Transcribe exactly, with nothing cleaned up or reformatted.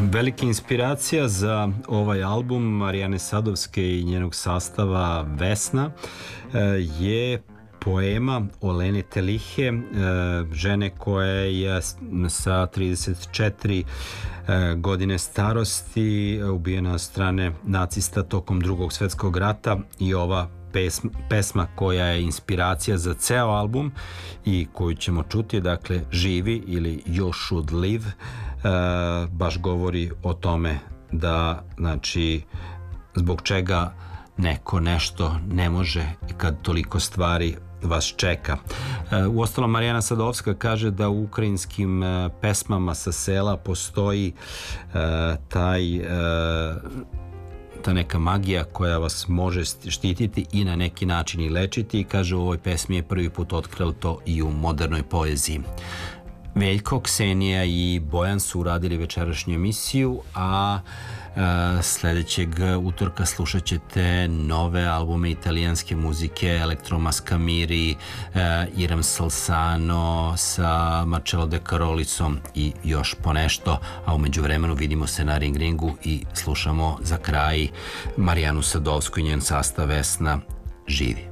Velika inspiracija za ovaj album Marijane Sadovske i njenog sastava Vesna je poema Olene Telihe, žene koja je sa trideset četiri godine starosti ubijena od strane nacista tokom Drugog svetskog rata, i ova pesma, pesma koja je inspiracija za ceo album i koju ćemo čuti, dakle Živi ili You Should Live, baš govori o tome da, znači, zbog čega neko nešto ne može kad toliko stvari vas čeka. Uostalom, Marijana Sadovska kaže da u ukrajinskim pesmama sa sela postoji taj ta neka magija koja vas može štititi i na neki način i lečiti, i kaže u ovoj pesmi je prvi put otkrilo to i u modernoj poeziji. Veljko, Ksenija i Bojan su uradili večerašnju emisiju, a e, sledećeg utorka slušat ćete nove albume italijanske muzike, Elektro Mascamiri, e, Iram Salsano sa Marcello De Carolicom i još ponešto, a umeđu vremenu vidimo se na Ring Ringu i slušamo za kraj Marijanu Sadovsku i njen sastav Vesna, Živi.